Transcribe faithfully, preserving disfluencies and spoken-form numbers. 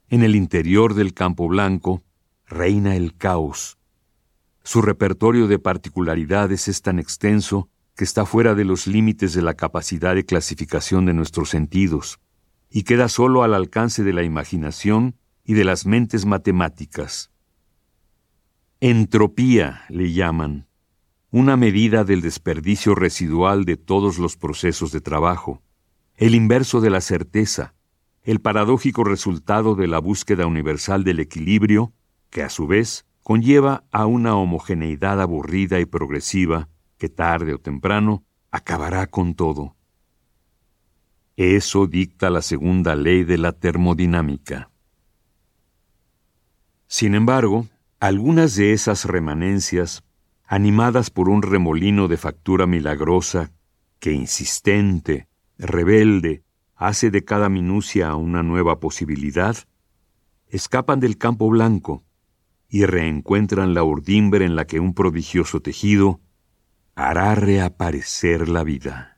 En el interior del campo blanco reina el caos. Su repertorio de particularidades es tan extenso que está fuera de los límites de la capacidad de clasificación de nuestros sentidos, y queda solo al alcance de la imaginación y de las mentes matemáticas. Entropía le llaman, una medida del desperdicio residual de todos los procesos de trabajo, el inverso de la certeza, el paradójico resultado de la búsqueda universal del equilibrio, que a su vez conlleva a una homogeneidad aburrida y progresiva que tarde o temprano acabará con todo. Eso dicta la segunda ley de la termodinámica. Sin embargo, algunas de esas remanencias, animadas por un remolino de factura milagrosa que insistente, rebelde, hace de cada minucia una nueva posibilidad, escapan del campo blanco y reencuentran la urdimbre en la que un prodigioso tejido hará reaparecer la vida.